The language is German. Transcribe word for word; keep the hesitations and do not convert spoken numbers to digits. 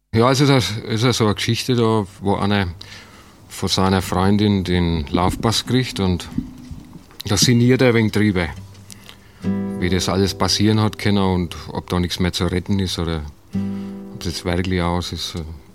Ja, es ist, ein, es ist so eine Geschichte da, wo einer von seiner Freundin den Laufpass kriegt und da sinniert er ein wenig drüber, wie das alles passieren hat können und ob da nichts mehr zu retten ist oder ob das wirklich aus ist.